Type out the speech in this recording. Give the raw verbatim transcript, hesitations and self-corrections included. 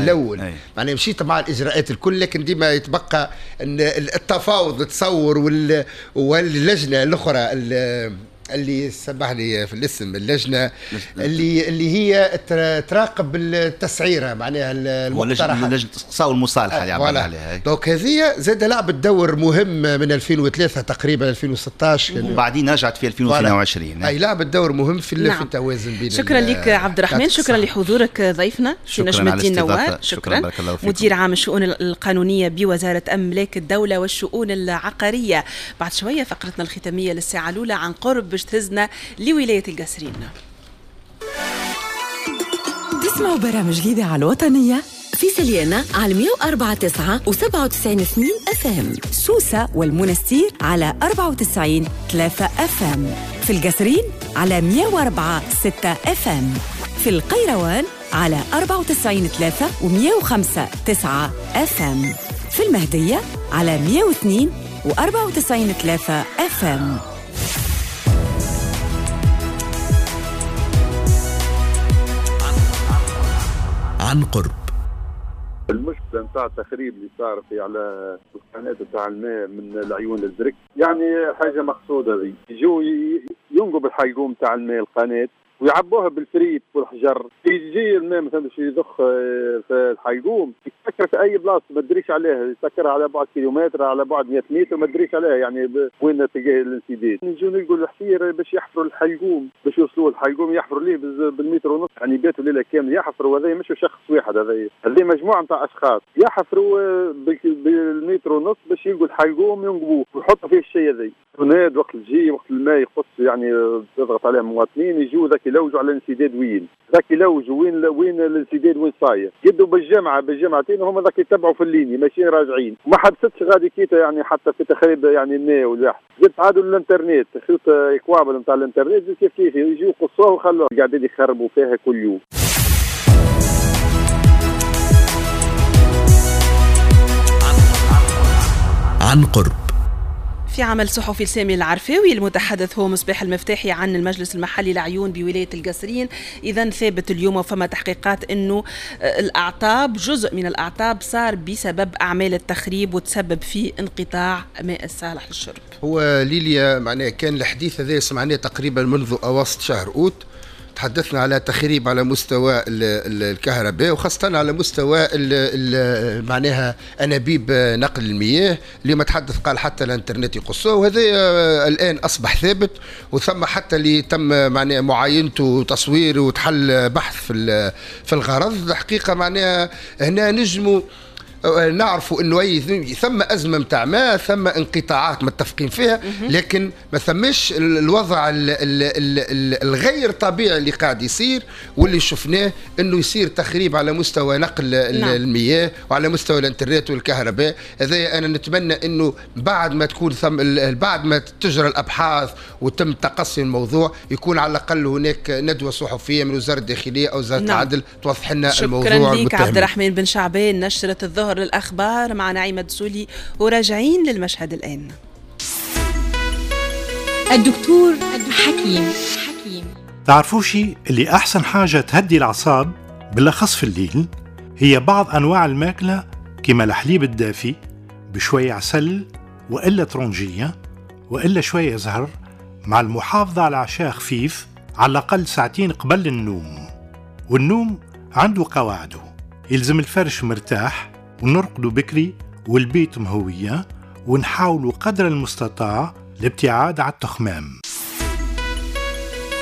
الاول معناها مشيت مع الاجراءات الكل، لكن ديما يتبقى ان التفاوض تصور واللجنه الاخرى اللي سبحني في الاسم، اللجنه اللي اللي هي تراقب التسعيره معناها المقترحه، لجنه التقصاء والمصالحه اللي عملنا عليها. دونك هذه زاد لعبت دور مهم من ألفين وثلاثة تقريبا ألفين وستة عشر، وبعدين رجعت في ألفين واثنين وعشرين. اي لعبت دور مهم في نعم. في التوازن بين. شكرا لك عبد الرحمن، شكرا لحضورك ضيفنا في نجم الدين نوار. شكرا, شكرا. مدير عام الشؤون القانونيه بوزاره املاك الدوله والشؤون العقاريه. بعد شويه فقرتنا الختاميه للساعه الاولى عن قرب باش تهزنا لولاية القصرين. تسمعوا برامج جديدة على الوطنية في سليانة على مية وأربعة تسعة وسبعة وتسعين سنين أف أم، سوسة والمنستير على أربعة وتسعين ثلاثة أف أم، في القصرين على مية وأربعة ستة أف أم، في القيروان على أربعة وتسعين ثلاثة ومية وخمسة تسعة أف أم، في المهدية على مية واثنين وأربعة وتسعين ثلاثة أف أم. عن قرب. المشكله نتاع التخريب اللي صار في على القناه نتاع الماء من العيون الزرق، يعني حاجه مقصوده ذي، يجوا ينقب الحيقوم نتاع الماء القناه ويعبوها بالفريت والحجر، يجي الماء مثلا باش يضخ في الحيقوم يسكر في اي بلاصه ما تدريش عليها، يسكرها على بعد كيلومتر على بعد مئة متر ما تدريش عليها، يعني وين تلقى الانسداد. نجوا نلقوا الحفير باش يحفروا الحيقوم، باش يوصلوا الحيقوم يحفروا ليه بالمتر ونص، يعني بيتوا ليله كامله يحفروا. هذا مش شخص واحد، هذا هذه مجموعه نتاع اشخاص يحفروا بالمتر ونص باش يلقوا الحيقوم ينقبوه ويحطوا فيه الشيء هذا. هناك وقت الجي وقت الماء يخص يعني تضغط عليهم مواطنين، يجوا ذاك يلوجوا على الانسداد وين ذاك يلوجوا وين وين الانسداد وين صاير، يدوا بالجامعه بالجامعتين وهم ذاك يتبعوا في الليني ماشيين راجعين، وما حدثتش غادي كيتا يعني حتى في تخريب يعني الماء والواحد. زدت عادوا الانترنت خيط يكوابل نتاع الانترنت كيف كيف يجوا يقصوه وخلوه قاعدين يخربوا فيها كل يوم. عن قرب. في عمل صحفي سامي العرفاوي المتحدث هو مصباح المفتاحي عن المجلس المحلي لعيون بولاية القصرين، إذن ثابت اليوم وفما تحقيقات أنه الأعطاب جزء من الأعطاب صار بسبب أعمال التخريب وتسبب في انقطاع ماء الصالح للشرب. هو ليليا معناه كان الحديث هذا سمعناه تقريبا منذ أواسط شهر أوت، تحدثنا على تخريب على مستوى الكهرباء وخاصة على مستوى معناها أنابيب نقل المياه اللي ما تحدث قال حتى الانترنت يقصوه، وهذا الآن أصبح ثابت، وثم حتى اللي تم معناها معاينته وتصويره وتحل بحث في في الغرض. الحقيقة معناها هنا نجموا نعرفوا انه اي ثم ازمه متاع ما ثم انقطاعات متفقين فيها، لكن ما ثمش الوضع الغير طبيعي اللي قاعد يصير واللي شفناه انه يصير تخريب على مستوى نقل نعم. المياه وعلى مستوى الانترنت والكهرباء. هذا انا نتمنى انه بعد ما تكون ثم بعد ما تجرى الابحاث وتم تقصي الموضوع يكون على الاقل هناك ندوه صحفيه من وزاره الداخليه او وزاره نعم. العدل توضح لنا الموضوع. شكرا لك عبد الرحمن بن شعبان. نشرة الظهر للأخبار مع نعيمة دسولي، وراجعين للمشهد الآن. الدكتور حكيم حكيم تعرفوا شيء اللي أحسن حاجة تهدي الأعصاب بالأخص في الليل هي بعض أنواع الماكلة كما الحليب الدافي بشوية عسل وإلا ترونجية وإلا شوية زهر مع المحافظة على عشاء خفيف على الأقل ساعتين قبل النوم. والنوم عنده قواعده، يلزم الفرش مرتاح ونرقدوا بكري والبيت مهوية، ونحاولوا قدر المستطاع الابتعاد عن التخمام.